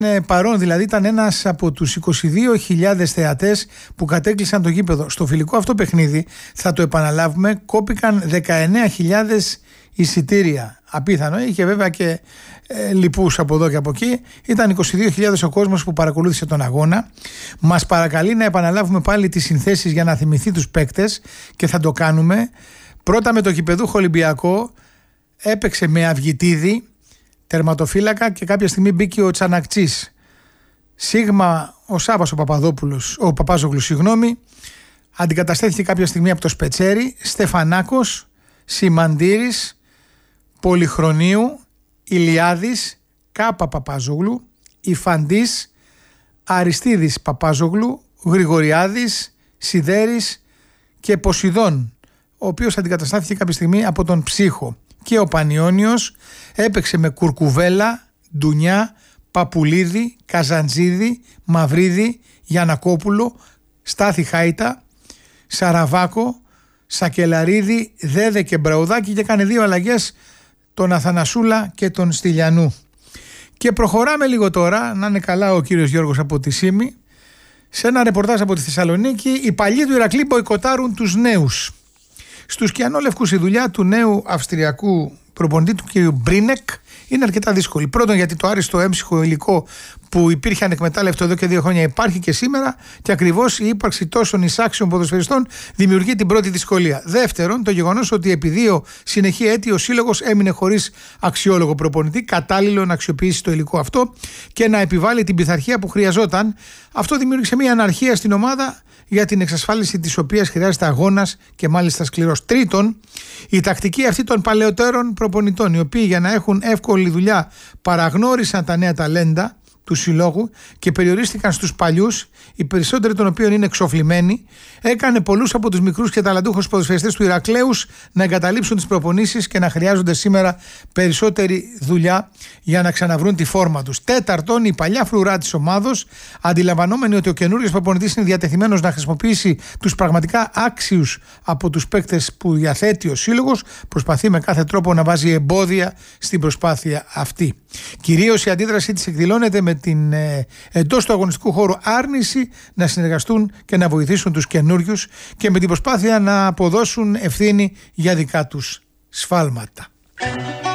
παρόν, δηλαδή ήταν ένας από τους 22.000 θεατές που κατέκλυσαν το γήπεδο. Στο φιλικό αυτό παιχνίδι, θα το επαναλάβουμε, κόπηκαν 19.000 εισιτήρια. Απίθανο, είχε βέβαια και λοιπούς από εδώ και από εκεί. Ήταν 22.000 ο κόσμος που παρακολούθησε τον αγώνα. Μας παρακαλεί να επαναλάβουμε πάλι τις συνθέσεις για να θυμηθεί τους παίκτες και θα το κάνουμε. Πρώτα με το γηπεδούχο Ολυμπιακό, έπαιξε με Αυγητίδη τερματοφύλακα και κάποια στιγμή μπήκε ο Τσανακτσής. Σίγμα ο Σάββας ο Παπάζογλου, αντικαταστέθηκε κάποια στιγμή από το Σπετσέρι, Στεφανάκος, Σιμαντήρης, Πολυχρονίου, Ηλιάδης, Κάπα Παπάζογλου, Ιφαντής, Αριστίδης Παπάζογλου, Γρηγοριάδης, Σιδέρης και Ποσειδών, ο οποίος αντικαταστάθηκε κάποια στιγμή από τον Ψύχο. Και ο Πανιόνιος έπαιξε με Κουρκουβέλα, Ντουνιά, Παπουλίδη, Καζαντζίδη, Μαυρίδη, Γιανακόπουλο, Στάθη Χάιτα, Σαραβάκο, Σακελαρίδη, Δέδε και Μπραουδάκη, και έκανε 2 αλλαγές, τον Αθανασούλα και τον Στυλιανού. Και προχωράμε λίγο τώρα, να είναι καλά ο κύριος Γιώργος από τη Σύμη, σε ένα ρεπορτάζ από τη Θεσσαλονίκη. Οι παλιοί του Ηρακλή μποϊκοτάρουν τους νέους. Στους κιανόλευκους η δουλειά του νέου αυστριακού προπονητή του κ. Μπρίνεκ είναι αρκετά δύσκολη. Πρώτον, γιατί το άριστο έμψυχο υλικό που υπήρχε ανεκμετάλλευτο εδώ και 2 χρόνια υπάρχει και σήμερα, και ακριβώς η ύπαρξη τόσων εισάξιων ποδοσφαιριστών δημιουργεί την πρώτη δυσκολία. Δεύτερον, το γεγονός ότι επί 2 συνεχή έτη ο σύλλογος έμεινε χωρίς αξιόλογο προπονητή, κατάλληλο να αξιοποιήσει το υλικό αυτό και να επιβάλλει την πειθαρχία που χρειαζόταν. Αυτό δημιούργησε μια αναρχία στην ομάδα, για την εξασφάλιση της οποίας χρειάζεται αγώνας και μάλιστα σκληρός. Τρίτον, η τακτική αυτή των παλαιότερων προπονητών, οι οποίοι για να έχουν εύκολη δουλειά παραγνώρισαν τα νέα ταλέντα του συλλόγου και περιορίστηκαν στους παλιούς, οι περισσότεροι των οποίων είναι εξοφλημένοι, έκανε πολλούς από τους μικρούς και ταλαντούχους ποδοσφαιριστές του Ηρακλέους να εγκαταλείψουν τις προπονήσεις και να χρειάζονται σήμερα περισσότερη δουλειά για να ξαναβρούν τη φόρμα τους. Τέταρτον, η παλιά φρουρά της ομάδος, αντιλαμβανόμενοι ότι ο καινούριος προπονητής είναι διατεθειμένος να χρησιμοποιήσει τους πραγματικά άξιους από τους παίκτες που διαθέτει ο σύλλογος, προσπαθεί με κάθε τρόπο να βάζει εμπόδια στην προσπάθεια αυτή. Κυρίως η αντίδρασή της εκδηλώνεται με την εντός του αγωνιστικού χώρου άρνηση να συνεργαστούν και να βοηθήσουν τους καινούριους και με την προσπάθεια να αποδώσουν ευθύνη για δικά τους σφάλματα.